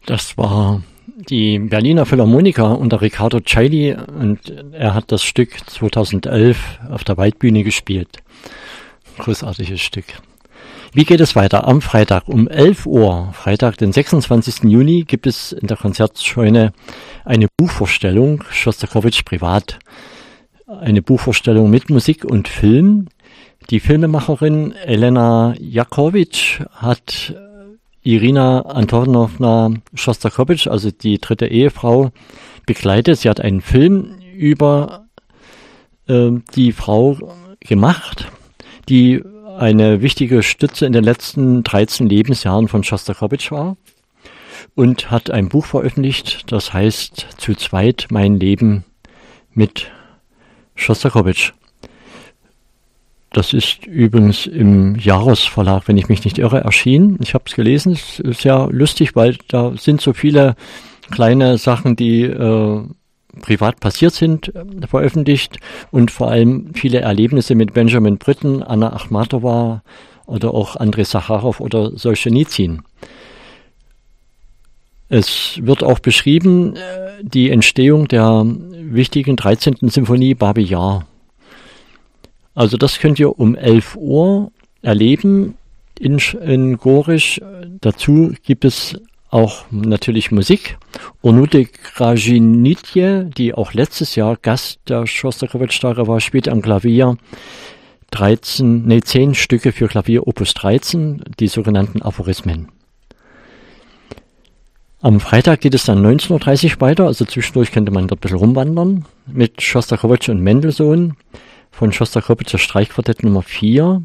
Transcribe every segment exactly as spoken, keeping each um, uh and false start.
Das war die Berliner Philharmoniker unter Riccardo Chailly und er hat das Stück zweitausendelf auf der Waldbühne gespielt. Großartiges Stück. Wie geht es weiter? Am Freitag um elf Uhr, Freitag, den sechsundzwanzigsten Juni, gibt es in der Konzertscheune eine Buchvorstellung, Schostakowitsch privat. Eine Buchvorstellung mit Musik und Film. Die Filmemacherin Elena Jakowitsch hat Irina Antonowna Schostakowitsch, also die dritte Ehefrau, begleitet. Sie hat einen Film über äh, die Frau gemacht, die eine wichtige Stütze in den letzten dreizehn Lebensjahren von Schostakowitsch war und hat ein Buch veröffentlicht, das heißt Zu zweit mein Leben mit Schostakowitsch. Das ist übrigens im Jaros Verlag, wenn ich mich nicht irre, erschienen. Ich habe es gelesen, es ist sehr lustig, weil da sind so viele kleine Sachen, die äh, privat passiert sind, äh, veröffentlicht und vor allem viele Erlebnisse mit Benjamin Britten, Anna Achmatova oder auch Andrei Sacharow oder Solschenizyn. Es wird auch beschrieben, äh, die Entstehung der wichtigen dreizehnten Symphonie Babi Yar. Also das könnt ihr um elf Uhr erleben in, in Gorisch. Dazu gibt es auch natürlich Musik. Onute Krajinitje, die auch letztes Jahr Gast der Schostakowitsch-Tage war, spielt am Klavier dreizehn, nee, zehn Stücke für Klavier Opus dreizehn, die sogenannten Aphorismen. Am Freitag geht es dann neunzehn Uhr dreißig weiter, also zwischendurch könnte man dort ein bisschen rumwandern mit Schostakowitsch und Mendelssohn. Von Schostakowitsch das Streichquartett Nummer vier.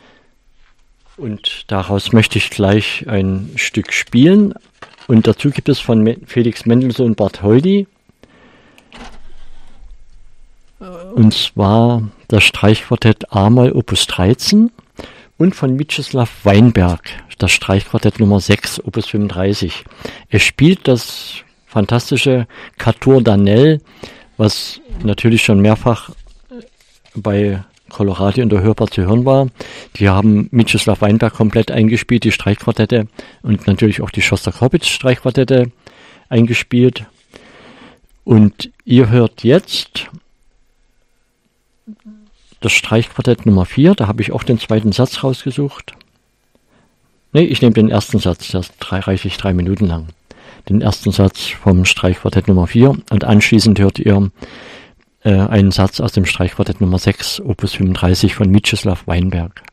Und daraus möchte ich gleich ein Stück spielen. Und dazu gibt es von Felix Mendelssohn Bartholdy. Und zwar das Streichquartett A-Moll Opus dreizehn. Und von Mieczysław Weinberg das Streichquartett Nummer sechs Opus fünfunddreißig. Er spielt das fantastische Quatuor Danell, was natürlich schon mehrfach bei Colorado in der Hörbar zu hören war. Die haben Mieczysław Weinberg komplett eingespielt, die Streichquartette und natürlich auch die Schostakowitsch-Streichquartette eingespielt. Und ihr hört jetzt das Streichquartett Nummer vier, da habe ich auch den zweiten Satz rausgesucht. Ne, ich nehme den ersten Satz, der ist drei, reichlich drei Minuten lang. Den ersten Satz vom Streichquartett Nummer vier und anschließend hört ihr einen Satz aus dem Streichquartett Nummer sechs, Opus fünfunddreißig von Mieczysław Weinberg.